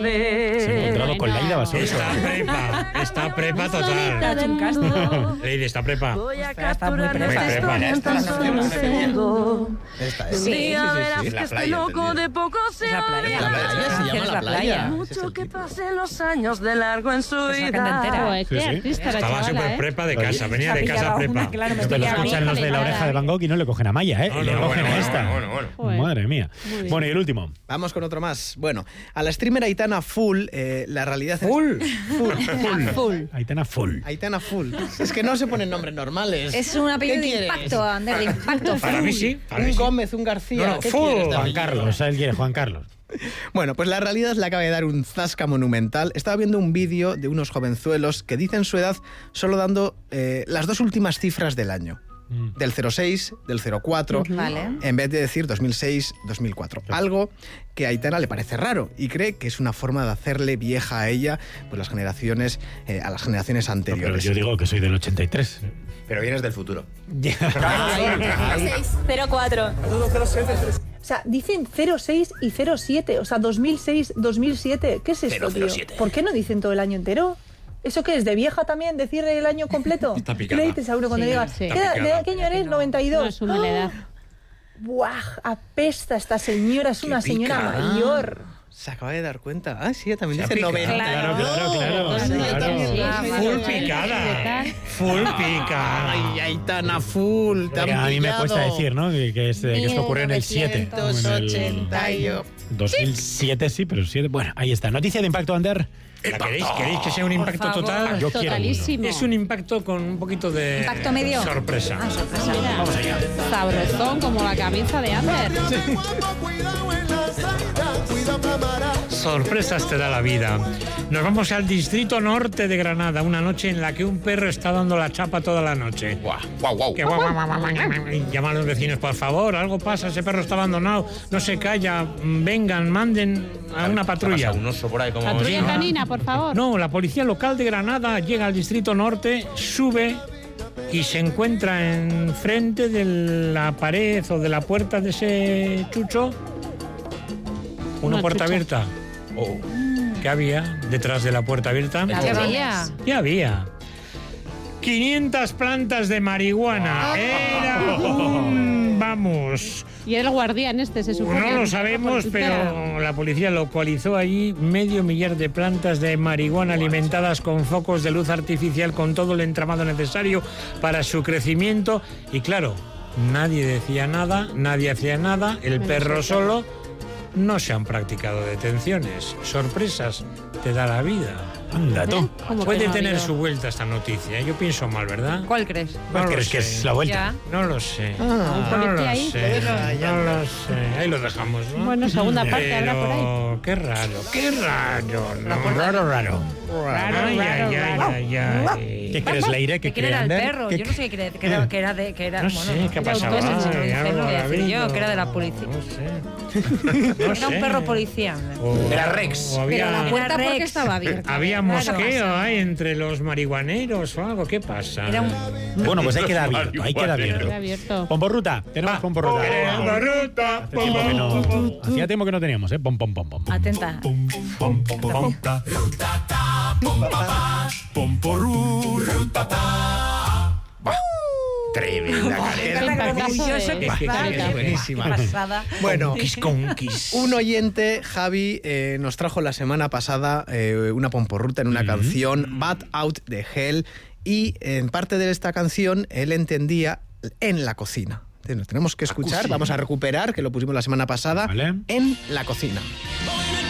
vez. Se ha encontrado con Laida Basolo. Está prepa total. Leire, está prepa. Voy a Está muy capturar prepa. esta historia en tan solo un segundo. Esta Un día verás Es que la este playa, loco entendido. de poco se Es la playa. La playa, se llama Es la playa. Mucho que pasen los años de largo en su Esa vida. cantera. Joder, qué Sí, sí. artista la Estaba chavala, súper prepa de casa, venía Se ha de casa pillado prepa. una, claro, me Esto lo pillaba. escuchan los de la oreja de Van Gogh y no le cogen a Maya, ¿eh? No, le no, cogen bueno, a esta. bueno. Joder. Madre mía. Muy bien. Bueno, y el último. Vamos con otro más. Bueno, a la streamer Aitana Full, la realidad Full. Aitana Full. Aitana Full. Es que no se ponen nombres normales. Es un apellido ¿Qué de quieres? impacto, Ander, de impacto. Para mí sí. Para mí Un sí. Gómez, un García. No, no, ¿Qué Full. quieres de Juan apellido? Carlos, él quiere Juan Carlos. Bueno, pues la realidad le acaba de dar un zasca monumental. Estaba viendo un vídeo de unos jovenzuelos que dicen su edad solo dando las dos últimas cifras del año. Del 06, del 04, Vale. en vez de decir 2006, 2004. Algo que a Aitana le parece raro y cree que es una forma de hacerle vieja a ella, pues las generaciones, a las generaciones No, pero anteriores. yo digo que soy del 83. Pero vienes del futuro. 04. O sea, dicen 06 y 07, o sea, 2006, 2007. ¿Qué es esto, tío? 007. ¿Por qué no dicen todo el año entero? ¿Eso qué es? ¿De vieja también? ¿Decir el año completo? Está ¿Qué picada. le dices a uno cuando Sí, digas? sí. ¿Qué edad- ¿De qué año eres? 92. No asume la edad. ¡Buah! Apesta esta señora, es una señora picada. mayor. Se acaba de dar cuenta. Ah, sí, también Se dice ha picado. 90. Claro. Sí, Full sí, picada. Full picada. Ay, Aitana Full. te han A mí me pillado. cuesta decir, ¿no? Que esto ocurrió en el 7. 1980 y yo. 2007 sí, pero 7. Bueno, ahí está. Noticia de impacto, Ander. ¿La queréis que sea un impacto favor. total? Yo quiero Totalísimo. Es un impacto con un poquito de ¿Impacto medio? sorpresa. Ah, sorpresa. Mira, Vamos allá. sabrosón como la cabeza de Ander. Sorpresas te da la vida. Nos vamos al distrito norte de Granada, una noche en la que un perro está dando la chapa toda la noche. Guau. Que y llaman a los vecinos, por favor, algo pasa, ese perro está abandonado, no se calla, vengan, manden a una patrulla. Pasa un oso por ahí como... Patrulla canina, por favor. No, la policía local de Granada llega al distrito norte, sube y se encuentra enfrente de la pared o de la puerta de ese chucho una Una puerta chucha. abierta. Oh. ¿Qué había detrás de la puerta abierta? ¿Qué había? ¿Qué había? 500 plantas de marihuana. Era un... Vamos. Y era el guardián este, se supone. No lo sabemos, pero la policía localizó allí 500.000 de plantas de marihuana alimentadas con focos de luz artificial con todo el entramado necesario para su crecimiento. Y claro, nadie decía nada, nadie hacía nada, el perro solo. No se han practicado detenciones. Sorpresas te da la vida. Anda, tú. ¿Cómo que Puede no ha tener habido? su vuelta esta noticia. Yo pienso mal, ¿verdad? ¿Cuál crees? ¿Cuál No lo crees que sé. es la vuelta? No lo sé. ¿Un No policía lo ahí? sé. No lo sé. Ahí lo dejamos, ¿no? Bueno, segunda parte habrá por ahí. Pero qué raro, ¿no? Raro. Ay, ay, ay, ay, ay. ¿Qué crees, Leire? ¿Qué cree era el Ander? perro? ¿Qué- Yo no sé qué era, que era de... Que era, No bueno, sé qué pasaba. autónomo, se lo Ay, dice, algo no voy a decir yo, habido. que era de la policía. No sé. No Era sé. un perro policía. Era Rex. O Pero la había, puerta Rex. porque estaba abierta. había mosqueo ahí entre los marihuaneros o algo. ¿Qué pasa? Era un... Bueno, pues ahí queda abierto. Ahí queda abierto. Queda abierto. Pomporruta. Tenemos pomporruta. Hacía tiempo que no teníamos, ¿eh? Pom, pom, pom, pom. Atenta. Tremenda carrera. Orgulloso que está. Es buenísima. Pasada. Bueno, Conquis. un oyente, Javi, nos trajo la semana pasada una pomporruta en una canción, Bad Out de Hell, y en parte de esta canción él entendía en la cocina. Entonces, nos tenemos que escuchar, vamos a recuperar, que lo pusimos la semana pasada, Vale. en la cocina. Voy